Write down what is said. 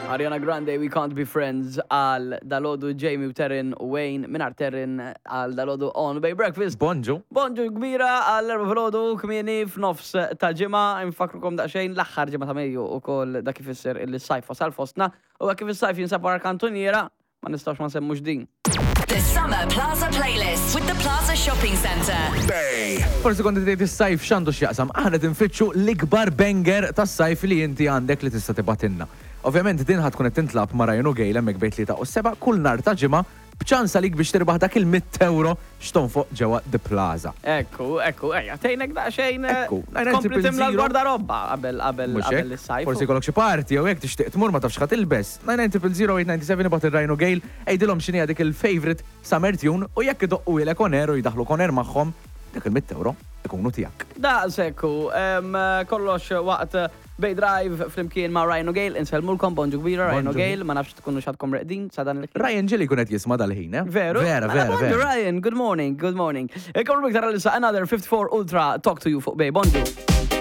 Ariana Grande, We Can't Be Friends, għal dalodu Jamie u Terrin u Wayne, minar Terrin għal dalodu On Bay Breakfast. Bonġu. Bonġu kbira għal erba fil-ħodu kmieni f'nofs ta' ġimma, infakrukom daqxejn l-axħar ġimma ta' Mejju u kol da' kif isser il-sajf wasal fostna u da' kif il-sajf jinsab wara kantoniera, ma nistawx ma nsemmux din. The Summer Plaza Playlist with the Plaza Shopping Centre. Forsi konti tgħid is-sajf x'għandu x'jaqsam, aħna tinfittxu l-ikbar banger tas-sajf li inti għandek li tista' tibatilna. Ovvjament din ħad tkun qed tintlab ma' Ryan O'Gale hemmhekk bejn 3 u 7 kull nhar ta' ġimgħa b'ċans għalik biex tirbaħ dak il-€100 x'tonfoq ġewwa The Plaza. Ekku, ejja, tgħinek daqsxejn kompli timla l-gardarobba qabel is-sajf. Forsi kollok xi party jew hekk tixtieq tmur ma tafx ħadd ilbes. 9900897 ibgħat ir-Ryan O'Gale għidilhom x'inhi dik il-favorite summer tune u jekk idoqqu ilek oner u jidaħlu oner magħhom dak il-€100 ikunu tiegħek. Da sekku, kollox waqt Bay Drive flimkien ma' Ryan O'Gale, insellmulkom bonġu kbira Ryan O'Gale, ma nafx tkunu xadkom reqdin, sadan Ryan ġili kunet jisma dal-ħin, eh? Veru? Vera. Ryan, good morning. Komlu biktar għal another 54 Ultra Talk to You fuq Bay, bonġu.